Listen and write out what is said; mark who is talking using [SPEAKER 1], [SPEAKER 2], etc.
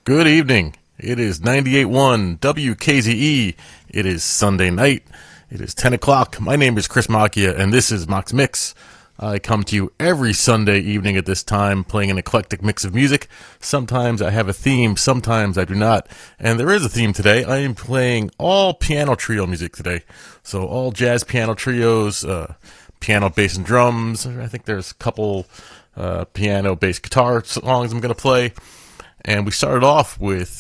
[SPEAKER 1] Good evening. It is 98.1 WKZE. It is Sunday night. It is 10 o'clock. My name is Chris Macchia, and this is Mox Mix. I come to you every Sunday evening at this time playing an eclectic mix of music. Sometimes I have a theme, sometimes I do not. And there is a theme today. I am playing all piano trio music today. So all jazz piano trios, piano, bass, and drums. I think there's a couple piano, bass, guitar songs I'm going to play. And we started off with